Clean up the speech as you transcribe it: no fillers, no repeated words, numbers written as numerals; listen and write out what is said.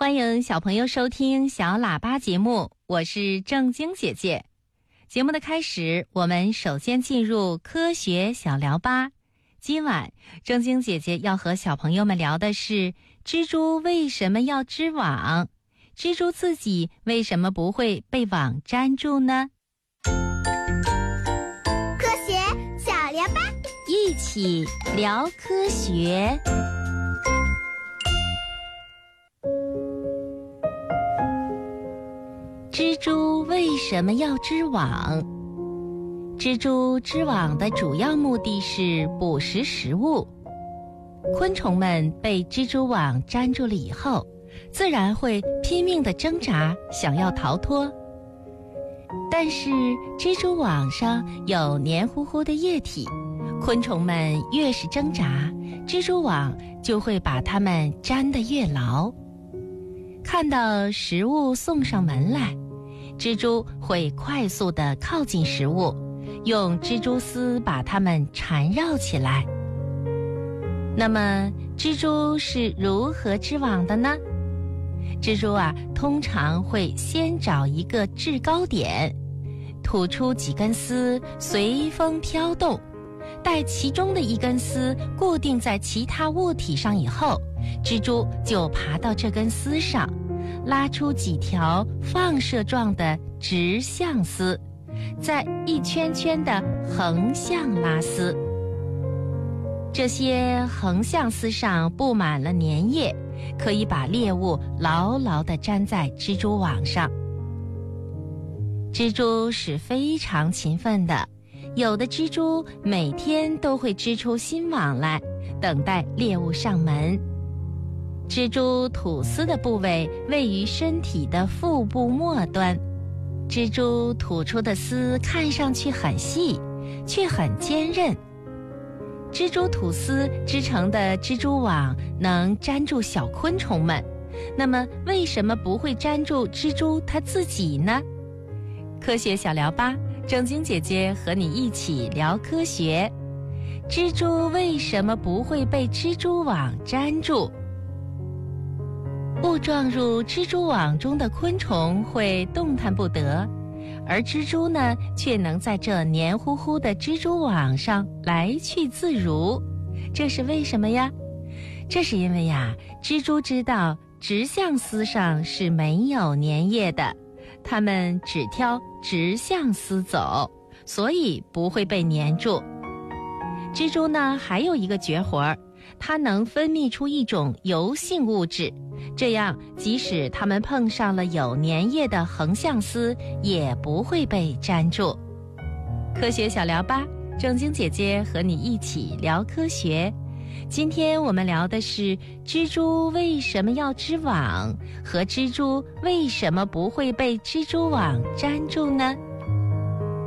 欢迎小朋友收听小喇叭节目，我是正晶姐姐。节目的开始，我们首先进入科学小聊吧。今晚正晶姐姐要和小朋友们聊的是蜘蛛为什么要织网，蜘蛛自己为什么不会被网粘住呢？ 科学小聊吧， 一起聊科学。蜘蛛为什么要织网？蜘蛛织网的主要目的是捕食食物。昆虫们被蜘蛛网粘住了以后，自然会拼命地挣扎，想要逃脱。但是蜘蛛网上有黏糊糊的液体，昆虫们越是挣扎，蜘蛛网就会把它们粘得越牢。看到食物送上门来，蜘蛛会快速地靠近食物，用蜘蛛丝把它们缠绕起来。那么蜘蛛是如何织网的呢？蜘蛛通常会先找一个制高点，吐出几根丝随风飘动，待其中的一根丝固定在其他物体上以后，蜘蛛就爬到这根丝上，拉出几条放射状的直向丝，再一圈圈的横向拉丝。这些横向丝上布满了粘液，可以把猎物牢牢地粘在蜘蛛网上。蜘蛛是非常勤奋的，有的蜘蛛每天都会织出新网来，等待猎物上门。蜘蛛吐丝的部位位于身体的腹部末端，蜘蛛吐出的丝看上去很细，却很坚韧。蜘蛛吐丝织成的蜘蛛网能粘住小昆虫们，那么为什么不会粘住蜘蛛它自己呢？科学小聊吧，正晶姐姐和你一起聊科学。蜘蛛为什么不会被蜘蛛网粘住？误撞入蜘蛛网中的昆虫会动弹不得，而蜘蛛呢，却能在这黏糊糊的蜘蛛网上来去自如。这是为什么呀？这是因为蜘蛛知道直向丝上是没有粘液的，它们只挑直向丝走，所以不会被粘住。蜘蛛呢，还有一个绝活，它能分泌出一种油性物质，这样即使它们碰上了有粘液的横向丝，也不会被粘住。科学小聊吧，正晶姐姐和你一起聊科学。今天我们聊的是蜘蛛为什么要织网，和蜘蛛为什么不会被蜘蛛网粘住呢？